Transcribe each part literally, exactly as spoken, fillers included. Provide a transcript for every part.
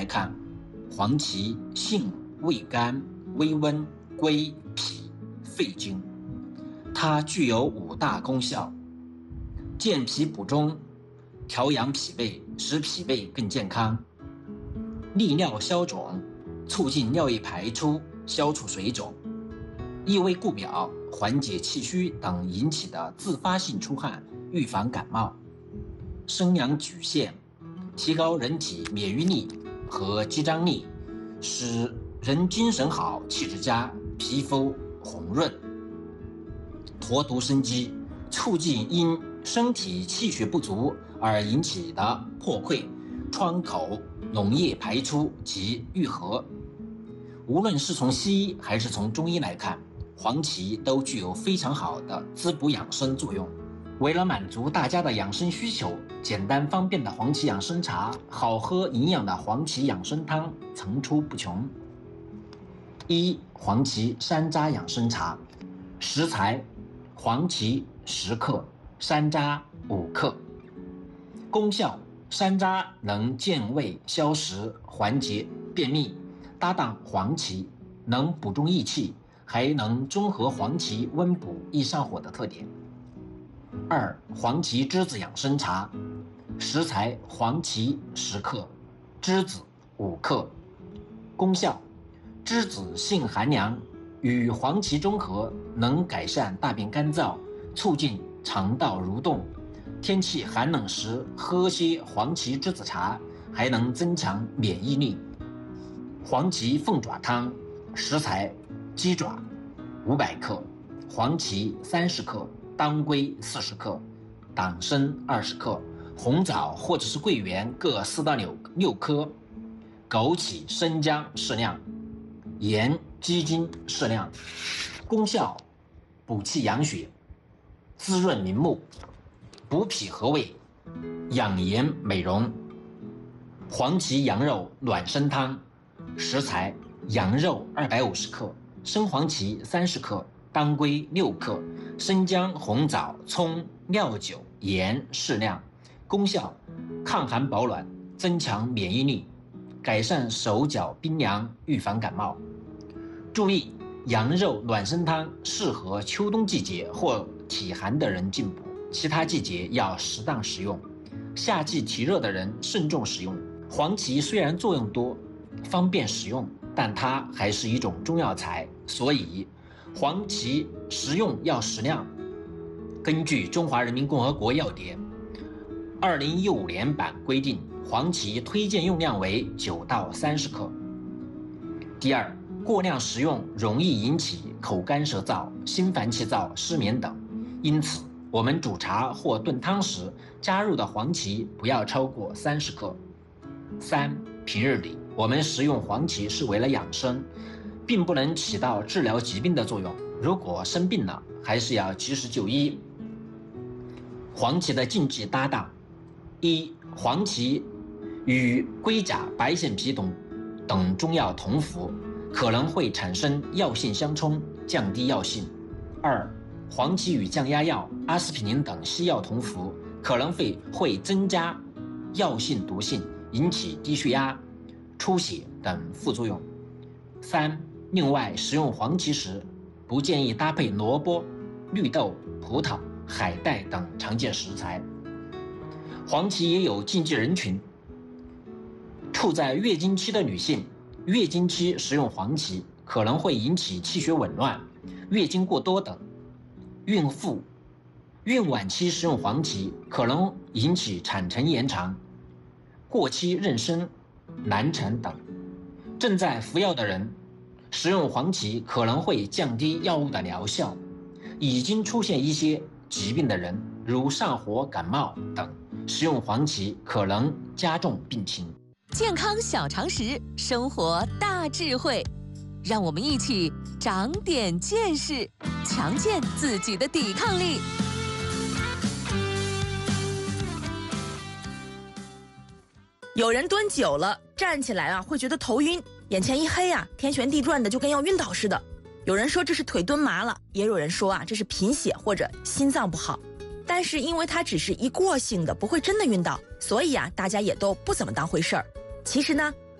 来看，黄芪性味甘，微温，归脾、肺经。它具有五大功效：健脾补中，调养脾胃，使脾胃更健康；利尿消肿，促进尿液排出，消除水肿；益胃固表，缓解气虚等引起的自发性出汗，预防感冒；生阳举陷，提高人体免疫力和肌张力，使人精神好、气质佳、皮肤红润；驼毒生肌，促进因身体气血不足而引起的破溃、创口、脓液排出及愈合。无论是从西医还是从中医来看，黄芪都具有非常好的滋补养生作用。为了满足大家的养生需求，简单方便的黄芪养生茶、好喝营养的黄芪养生汤层出不穷。一、黄芪山楂养生茶。食材：黄芪十克，山楂五克。功效：山楂能健胃消食，缓解便秘，搭档黄芪能补中益气，还能中和黄芪温补易上火的特点。二、黄芪栀子养生茶。食材：黄芪十克，栀子五克。功效：栀子性寒凉，与黄芪中和，能改善大便干燥，促进肠道蠕动。天气寒冷时喝些黄芪栀子茶，还能增强免疫力。黄芪凤爪汤。食材：鸡爪五百克，黄芪三十克，当归四十克，党参二十克，红枣或者是桂圆各四到六六颗，枸杞、生姜适量，盐、鸡精适量。功效：补气养血，滋润明目，补脾和胃，养颜美容。黄芪羊肉暖身汤。食材：羊肉二百五十克，生黄芪三十克，当归六克，生姜、红枣、葱、料酒、盐适量。功效：抗寒保暖，增强免疫力，改善手脚冰凉，预防感冒。注意，羊肉暖身汤适合秋冬季节或体寒的人进补，其他季节要适当食用。夏季体热的人慎重食用。黄芪虽然作用多，方便使用，但它还是一种中药材，所以黄芪食用要适量。根据《中华人民共和国药典》二零一五年版规定，黄芪推荐用量为九到三十克。第二，过量食用容易引起口干舌燥、心烦气躁、失眠等，因此我们煮茶或炖汤时加入的黄芪不要超过三十克。三、平日里我们食用黄芪是为了养生，并不能起到治疗疾病的作用。如果生病了，还是要及时就医。黄芪的禁忌搭档：一、黄芪与龟甲、白藓皮等等中药同服，可能会产生药性相冲，降低药性。二、黄芪与降压药、阿司匹林等西药同服，可能会会增加药性毒性，引起低血压、出血等副作用。三、另外食用黄芪时，不建议搭配萝卜、绿豆、葡萄、海带等常见食材。黄芪也有禁忌人群：处在月经期的女性，月经期食用黄芪可能会引起气血紊乱、月经过多等；孕妇、孕晚期食用黄芪可能引起产程延长、过期妊娠、难产等；正在服药的人食用黄芪可能会降低药物的疗效；已经出现一些疾病的人，如上火、感冒等，食用黄芪可能加重病情。 健康小常识，生活大智慧，让我们一起长点见识，强健自己的抵抗力。 有人蹲久了，站起来啊会觉得头晕，眼前一黑啊，天旋地转的，就跟要晕倒似的。有人说这是腿蹲麻了，也有人说啊这是贫血或者心脏不好。但是因为它只是一过性的，不会真的晕倒，所以啊大家也都不怎么当回事儿。其实呢，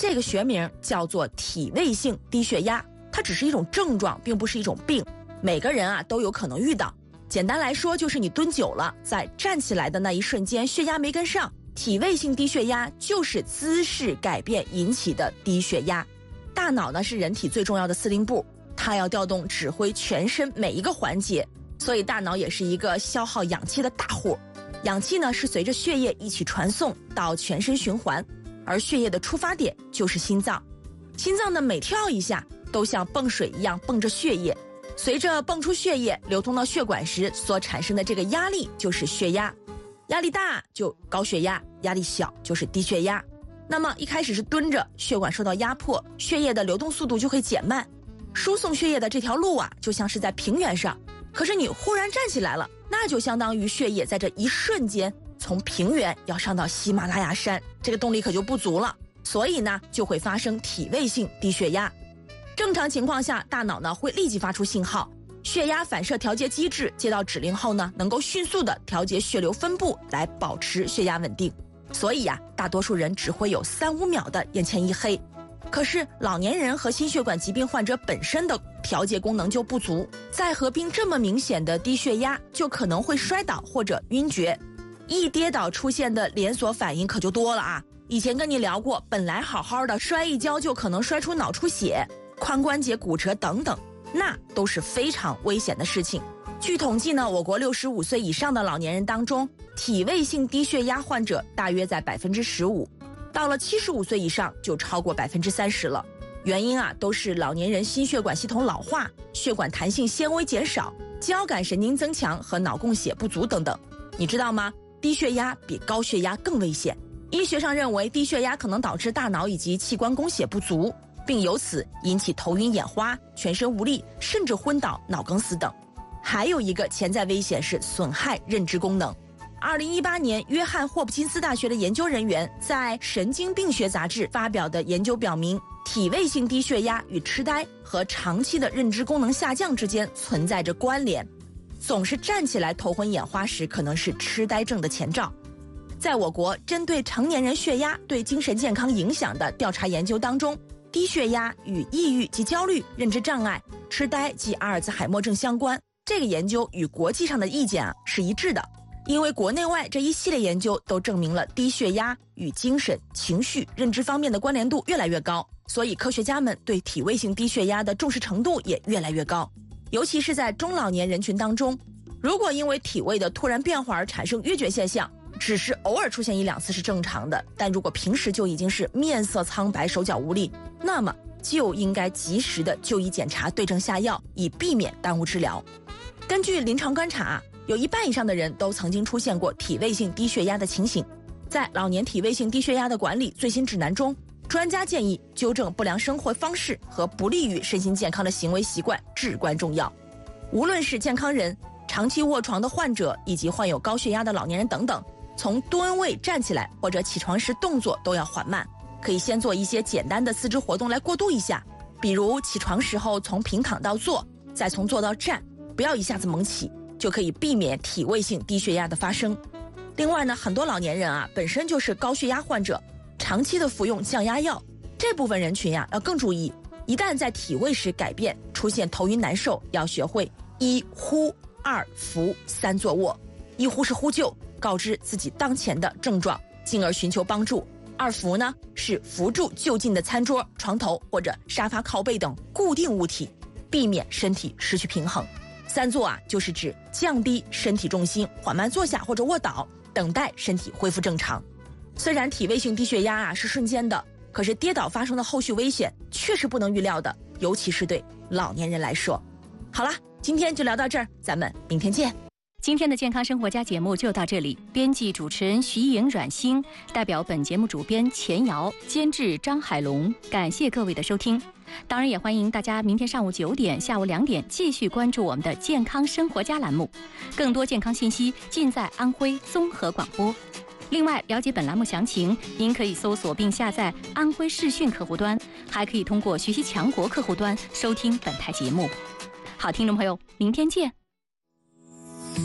这个学名叫做体位性低血压，它只是一种症状，并不是一种病，每个人啊都有可能遇到。简单来说，就是你蹲久了，在站起来的那一瞬间，血压没跟上。体位性低血压就是姿势改变引起的低血压。大脑呢是人体最重要的司令部，它要调动指挥全身每一个环节，所以大脑也是一个消耗氧气的大户。氧气呢是随着血液一起传送到全身循环，而血液的出发点就是心脏。心脏的每跳一下都像泵水一样泵着血液，随着泵出血液流通到血管时所产生的这个压力就是血压。压力大就高血压，压力小就是低血压。那么一开始是蹲着，血管受到压迫，血液的流动速度就会减慢，输送血液的这条路啊就像是在平原上，可是你忽然站起来了，那就相当于血液在这一瞬间从平原要上到喜马拉雅山，这个动力可就不足了，所以呢就会发生体位性低血压。正常情况下，大脑呢会立即发出信号，血压反射调节机制接到指令后呢，能够迅速的调节血流分布来保持血压稳定。所以呀、啊，大多数人只会有三五秒的眼前一黑。可是老年人和心血管疾病患者本身的调节功能就不足，再合并这么明显的低血压，就可能会摔倒或者晕厥。一跌倒出现的连锁反应可就多了啊！以前跟你聊过，本来好好的，摔一跤就可能摔出脑出血、髋关节骨折等等，那都是非常危险的事情。据统计呢，我国六十五岁以上的老年人当中，体位性低血压患者大约在百分之十五，到了七十五岁以上就超过百分之三十了。原因啊，都是老年人心血管系统老化、血管弹性纤维减少、交感神经增强和脑供血不足等等。你知道吗？低血压比高血压更危险。医学上认为，低血压可能导致大脑以及器官供血不足，并由此引起头晕眼花、全身无力，甚至昏倒、脑梗死等。还有一个潜在危险是损害认知功能。二零一八年，约翰霍普金斯大学的研究人员在《神经病学杂志》发表的研究表明，体位性低血压与痴呆和长期的认知功能下降之间存在着关联。总是站起来头昏眼花时，可能是痴呆症的前兆。在我国针对成年人血压对精神健康影响的调查研究当中，低血压与抑郁及焦虑、认知障碍、痴呆及阿尔兹海默症相关。这个研究与国际上的意见啊是一致的，因为国内外这一系列研究都证明了低血压与精神、情绪、认知方面的关联度越来越高，所以科学家们对体位性低血压的重视程度也越来越高。尤其是在中老年人群当中，如果因为体位的突然变化而产生晕厥现象，只是偶尔出现一两次是正常的，但如果平时就已经是面色苍白、手脚无力，那么就应该及时的就医检查，对症下药，以避免耽误治疗。根据临床观察，有一半以上的人都曾经出现过体位性低血压的情形。在老年体位性低血压的管理最新指南中，专家建议纠正不良生活方式和不利于身心健康的行为习惯至关重要。无论是健康人、长期卧床的患者以及患有高血压的老年人等等，从蹲位站起来或者起床时动作都要缓慢，可以先做一些简单的四肢活动来过渡一下，比如起床时候从平躺到坐，再从坐到站，不要一下子猛起，就可以避免体位性低血压的发生。另外呢，很多老年人啊本身就是高血压患者，长期的服用降压药，这部分人群呀、啊、要更注意，一旦在体位时改变出现头晕难受，要学会一呼、二扶、三坐卧。一呼是呼救，告知自己当前的症状，进而寻求帮助。二扶呢是扶住就近的餐桌、床头或者沙发靠背等固定物体，避免身体失去平衡。三坐啊，就是指降低身体重心，缓慢坐下或者卧倒，等待身体恢复正常。虽然体位性低血压啊是瞬间的，可是跌倒发生的后续危险却是不能预料的，尤其是对老年人来说。好了，今天就聊到这儿，咱们明天见。 今天的健康生活家节目就到这里，编辑主持人徐颖、阮星，代表本节目主编钱瑶，监制张海龙，感谢各位的收听。当然也欢迎大家明天上午九点、下午两点继续关注我们的健康生活家栏目，更多健康信息尽在安徽综合广播。另外，了解本栏目详情，您可以搜索并下载安徽视讯客户端，还可以通过学习强国客户端收听本台节目。好，听众朋友，明天见。各位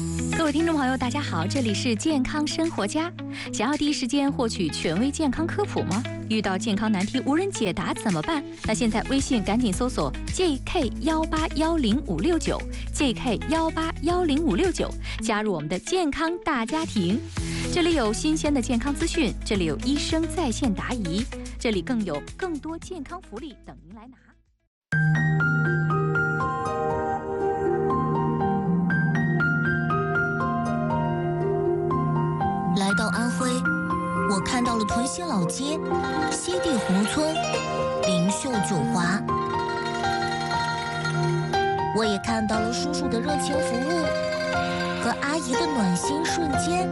位听众朋友，大家好，这里是健康生活家。想要第一时间获取权威健康科普吗？遇到健康难题无人解答怎么办？那现在微信赶紧搜索 J K 一八一零五六九 J K 一八一零五六九，加入我们的健康大家庭。这里有新鲜的健康资讯，这里有医生在线答疑，这里更有更多健康福利等您来拿。 来到安徽，我看到了屯溪老街、西递湖村、灵秀酒华，我也看到了叔叔的热情服务和阿姨的暖心瞬间。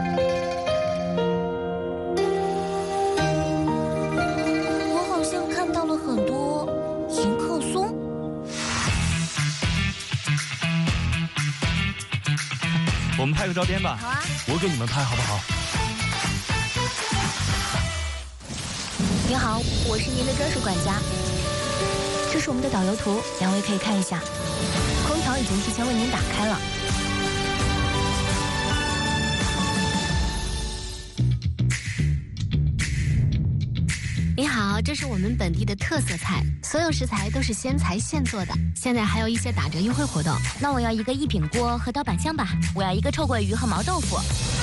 我好像看到了很多迎客松。 我们拍个照片吧。 好啊， 我给你们拍好不好？ 您好，我是您的专属管家。这是我们的导游图，两位可以看一下。空调已经提前为您打开了。 你好，这是我们本地的特色菜，所有食材都是鲜材现做的，现在还有一些打折优惠活动。 那我要一个一品锅和刀板香吧，我要一个臭鳜鱼和毛豆腐。